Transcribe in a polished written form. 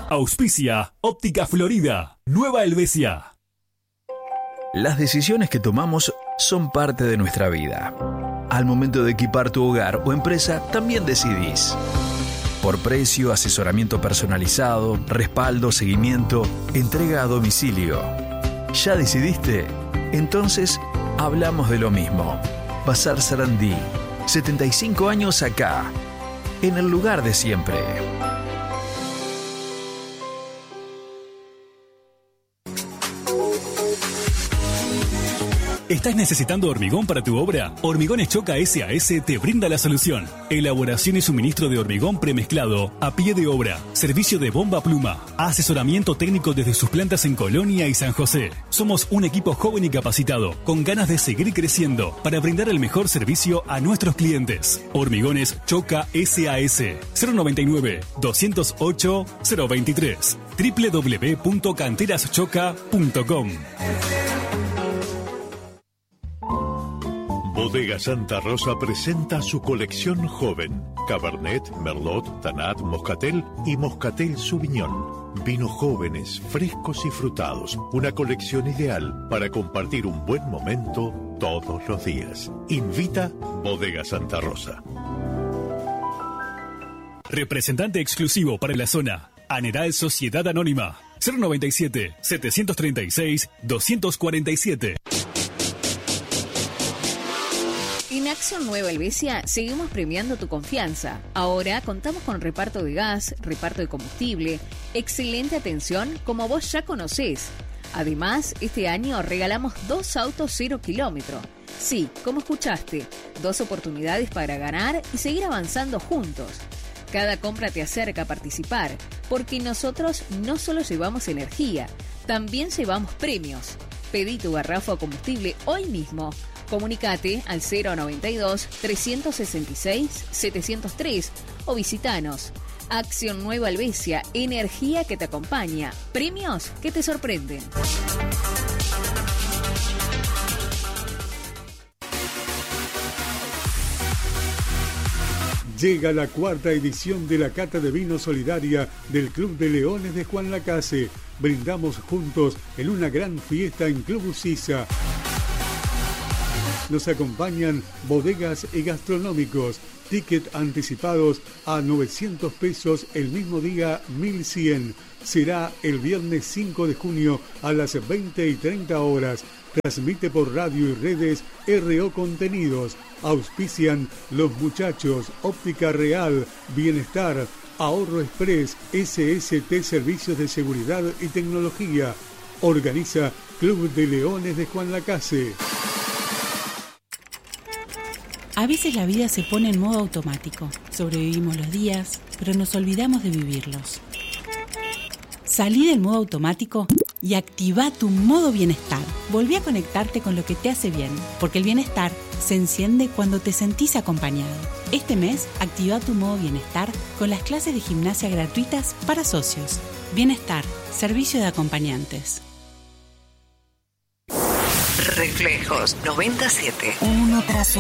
Auspicia Óptica Florida, Nueva Helvecia. Las decisiones que tomamos son parte de nuestra vida. Al momento de equipar tu hogar o empresa, también decidís. Por precio, asesoramiento personalizado, respaldo, seguimiento, entrega a domicilio. ¿Ya decidiste? Entonces, hablamos de lo mismo. Bazar Sarandí. 75 años acá. En el lugar de siempre. ¿Estás necesitando hormigón para tu obra? Hormigones Choca SAS te brinda la solución. Elaboración y suministro de hormigón premezclado a pie de obra. Servicio de bomba pluma. Asesoramiento técnico desde sus plantas en Colonia y San José. Somos un equipo joven y capacitado, con ganas de seguir creciendo para brindar el mejor servicio a nuestros clientes. Hormigones Choca SAS. 099-208-023. www.canteraschoca.com. Bodega Santa Rosa presenta su colección joven. Cabernet, Merlot, Tanat, Moscatel y Moscatel Sauvignon. Vinos jóvenes, frescos y frutados. Una colección ideal para compartir un buen momento todos los días. Invita Bodega Santa Rosa. Representante exclusivo para la zona. Aneral Sociedad Anónima. 097-736-247. En Acción Nueva Helvecia seguimos premiando tu confianza. Ahora contamos con reparto de gas, reparto de combustible, excelente atención como vos ya conocés. Además, este año regalamos 2 autos 0 kilómetro. Sí, como escuchaste, 2 oportunidades para ganar y seguir avanzando juntos. Cada compra te acerca a participar, porque nosotros no solo llevamos energía, también llevamos premios. Pedí tu garrafa de combustible hoy mismo. Comunicate al 092-366-703 o visitanos. Acción Nueva Helvecia, energía que te acompaña, premios que te sorprenden. Llega la 4ª edición de la Cata de Vino Solidaria del Club de Leones de Juan Lacase. Brindamos juntos en una gran fiesta en Club Ucisa. Nos acompañan bodegas y gastronómicos. Ticket anticipados a 900 pesos, el mismo día 1100. Será el viernes 5 de junio a las 20:30 horas. Transmite por radio y redes RO Contenidos. Auspician Los Muchachos, Óptica Real, Bienestar, Ahorro Express, SST Servicios de Seguridad y Tecnología. Organiza Club de Leones de Juan Lacase. A veces la vida se pone en modo automático. Sobrevivimos los días, pero nos olvidamos de vivirlos. Salí del modo automático y activa tu modo bienestar. Volví a conectarte con lo que te hace bien, porque el bienestar se enciende cuando te sentís acompañado. Este mes, activa tu modo bienestar con las clases de gimnasia gratuitas para socios. Bienestar, servicio de acompañantes. Reflejos 97. Uno tras